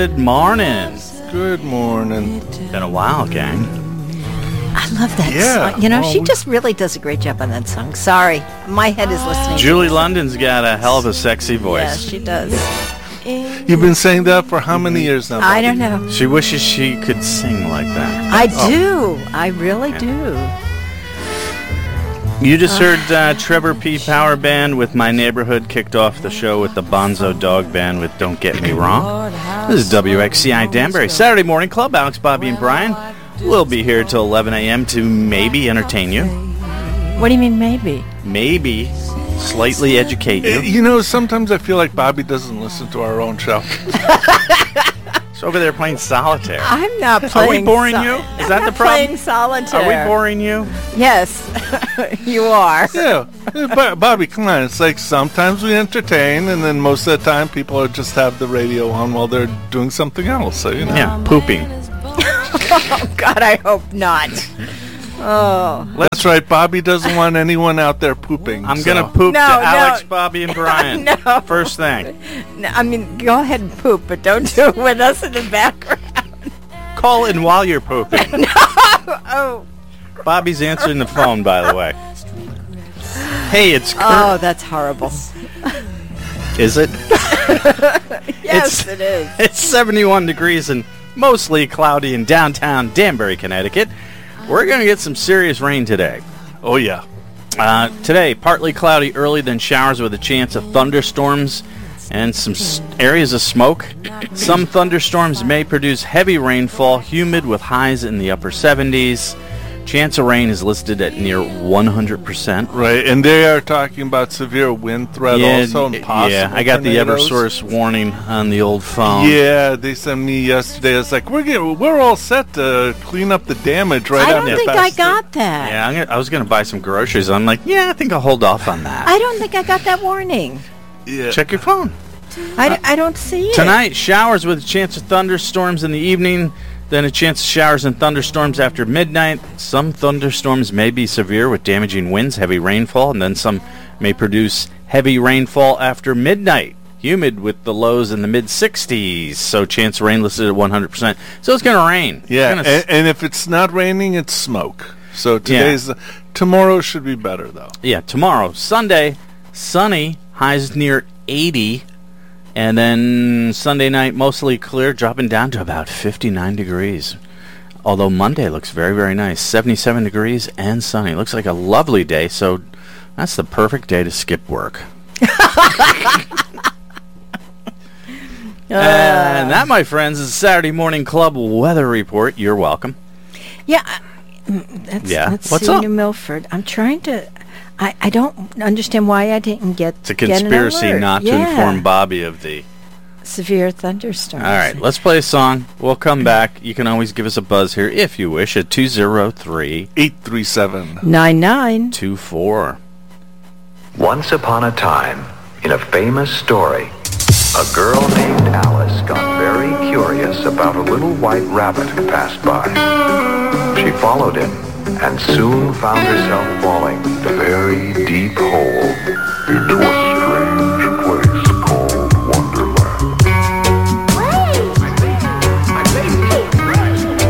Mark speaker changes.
Speaker 1: Good morning.
Speaker 2: Good morning.
Speaker 1: Been a while, gang.
Speaker 3: I love that song. You know, she just really does a great job on that song. Sorry, my head is listening.
Speaker 1: Julie London's got a hell of a sexy voice.
Speaker 3: Yeah, she does.
Speaker 2: You've been saying that for how many years now, Bobby?
Speaker 3: I don't know.
Speaker 1: She wishes she could sing like that.
Speaker 3: I do. I really do.
Speaker 1: You just heard Trevor P. Power Band with My Neighborhood kicked off the show with the Bonzo Dog Band with Don't Get Me Wrong. This is WXCI Danbury. Saturday Morning Club. Alex, Bobby, and Brian. We'll be here till 11 a.m. to maybe entertain you.
Speaker 3: What do you mean maybe?
Speaker 1: Maybe slightly educate you.
Speaker 2: You know, sometimes I feel like Bobby doesn't listen to our own show.
Speaker 1: She's over there playing solitaire.
Speaker 3: I'm not playing.
Speaker 1: Are we boring you? Is that the problem?
Speaker 3: Playing solitaire.
Speaker 1: Are we boring you?
Speaker 3: Yes, you are.
Speaker 2: Yeah, Bobby, come on. It's like sometimes we entertain, and then most of the time people just have the radio on while they're doing something else. So, you know.
Speaker 1: Yeah, pooping.
Speaker 3: Oh, God, I hope not. Oh.
Speaker 2: That's right. Bobby doesn't want anyone out there pooping.
Speaker 1: I'm going to poop to Alex, Bobby, and Brian.
Speaker 3: No.
Speaker 1: First thing.
Speaker 3: No, I mean, go ahead and poop, but don't do it with us in the background.
Speaker 1: Call in while you're pooping.
Speaker 3: No. Oh.
Speaker 1: Bobby's answering the phone, by the way. Hey, it's Kurt.
Speaker 3: Oh, that's horrible.
Speaker 1: Is it?
Speaker 3: Yes, it is.
Speaker 1: It's 71 degrees and mostly cloudy in downtown Danbury, Connecticut. We're going to get some serious rain today.
Speaker 2: Oh, yeah.
Speaker 1: Today, partly cloudy early, then showers with a chance of thunderstorms and some areas of smoke. Some thunderstorms may produce heavy rainfall, humid with highs in the upper 70s. Chance of rain is listed at near 100%.
Speaker 2: Right, and they are talking about severe wind threat also and possible
Speaker 1: I got
Speaker 2: tornadoes.
Speaker 1: the Eversource warning on the old phone.
Speaker 2: Yeah, they sent me yesterday. It's like, we're all set to clean up the damage right
Speaker 3: I
Speaker 2: out
Speaker 3: don't
Speaker 2: the
Speaker 3: think I got that.
Speaker 1: Yeah, I was going to buy some groceries. I'm like, I think I'll hold off on that.
Speaker 3: I don't think I got that warning.
Speaker 2: Yeah.
Speaker 1: Check your phone.
Speaker 3: I don't see it.
Speaker 1: Tonight, showers with a chance of thunderstorms in the evening, then a chance of showers and thunderstorms after midnight. Some thunderstorms may be severe with damaging winds, heavy rainfall, and then some may produce heavy rainfall after midnight. Humid with the lows in the mid-60s, so chance of rain listed at 100%. So it's going to rain.
Speaker 2: Yeah, and if it's not raining, it's smoke. So tomorrow should be better, though.
Speaker 1: Yeah, tomorrow, Sunday, sunny, highs near 80. And then Sunday night, mostly clear, dropping down to about 59 degrees. Although Monday looks very, very nice. 77 degrees and sunny. Looks like a lovely day, so that's the perfect day to skip work. And that, my friends, is the Saturday Morning Club Weather Report. You're welcome.
Speaker 3: Yeah. Let's
Speaker 1: What's
Speaker 3: see,
Speaker 1: up?
Speaker 3: New Milford. I'm trying to... I don't understand why I didn't get
Speaker 1: It's a conspiracy not to inform Bobby of the
Speaker 3: severe thunderstorms.
Speaker 1: All right, let's play a song. We'll come back. You can always give us a buzz here if you wish at
Speaker 2: 203-837-9924.
Speaker 4: Once upon a time, in a famous story, a girl named Alice got very curious about a little white rabbit who passed by. She followed him and soon found herself falling a very deep hole into a